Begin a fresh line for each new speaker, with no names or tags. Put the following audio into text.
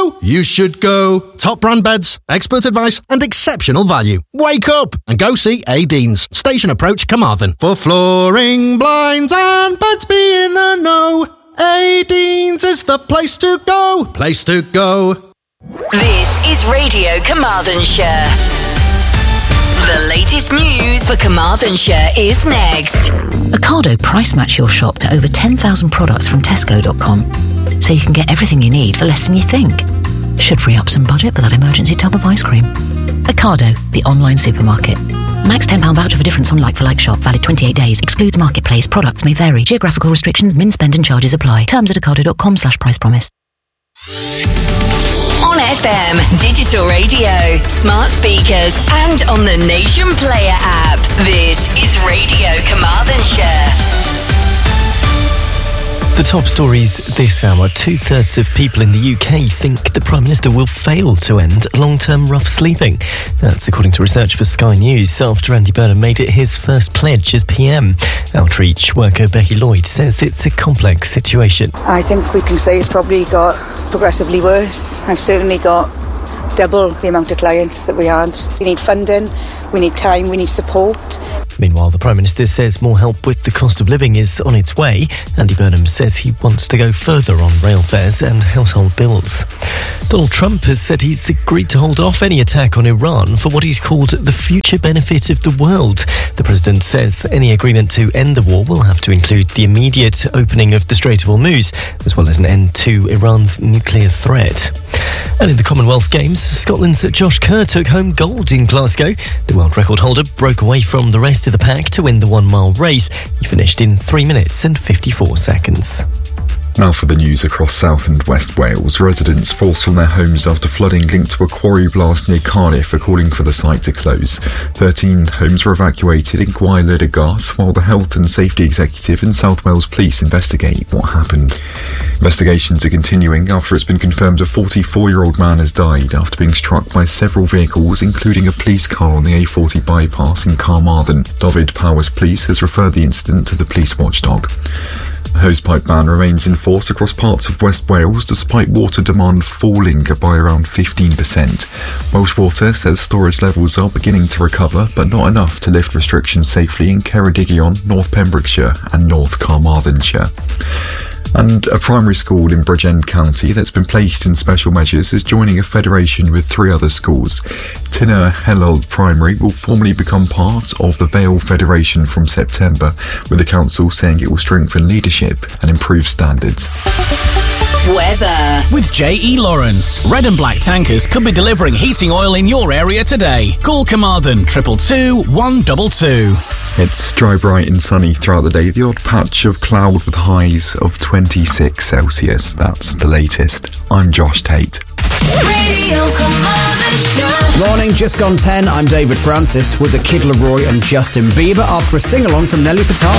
go! You should go. Top brand beds, expert advice and exceptional value. Wake up and go see A. Deans, Station Approach, Carmarthen. For flooring, blinds and beds, be in the know. A. Deans is the place to go. Place to go.
This is Radio Carmarthenshire. The latest news for Carmarthenshire is next.
Ocado price match your shop to over 10,000 products from Tesco.com, so you can get everything you need for less than you think. Should free up some budget for that emergency tub of ice cream. Ocado, the online supermarket. Max £10 voucher for difference on like-for-like shop, valid 28 days. Excludes marketplace. Products may vary. Geographical restrictions, min spend and charges apply. Terms at ocado.com/price promise.
On FM, digital radio, smart speakers and on the Nation Player app. This is Radio Carmarthenshire.
The top stories this hour. 2/3 of people in the UK think the Prime Minister will fail to end long-term rough sleeping. That's according to research for Sky News after Andy Burnham made it his first pledge as PM. Outreach worker Becky Lloyd says it's a complex situation.
I think we can say it's probably got progressively worse. I've certainly got double the amount of clients that we had. We need funding, we need time, we need support.
Meanwhile, the Prime Minister says more help with the cost of living is on its way. Andy Burnham says he wants to go further on rail fares and household bills. Donald Trump has said he's agreed to hold off any attack on Iran for what he's called the future benefit of the world. The president says any agreement to end the war will have to include the immediate opening of the Strait of Hormuz, as well as an end to Iran's nuclear threat. And in the Commonwealth Games, Scotland's Josh Kerr took home gold in Glasgow. The world record holder broke away from the rest of the pack to win the 1 mile race. He finished in 3 minutes and 54 seconds.
Now for the news across South and West Wales. Residents forced from their homes after flooding linked to a quarry blast near Cardiff are calling for the site to close. 13 homes were evacuated in Gwaelod a Garth, while the Health and Safety Executive and South Wales Police investigate what happened. Investigations are continuing after it's been confirmed a 44-year-old man has died after being struck by several vehicles, including a police car on the A40 bypass in Carmarthen. Dyfed Powys Police has referred the incident to the police watchdog. A hosepipe ban remains in force across parts of West Wales despite water demand falling by around 15%. Welsh Water says storage levels are beginning to recover, but not enough to lift restrictions safely in Ceredigion, North Pembrokeshire and North Carmarthenshire. And a primary school in Bridgend County that's been placed in special measures is joining a federation with 3 other schools. Tinner Hellald Primary will formally become part of the Vale Federation from September, with the council saying it will strengthen leadership and improve standards.
Weather.
With J.E. Lawrence, red and black tankers could be delivering heating oil in your area today. Call Carmarthen 222 122.
It's dry, bright and sunny throughout the day. The odd patch of cloud with highs of 26 Celsius. That's the latest. I'm Josh Tate.
Radio Carmarthenshire.
Morning, just gone 10. I'm David Francis with the Kid Laroi and Justin Bieber after a sing-along from Nelly Furtado.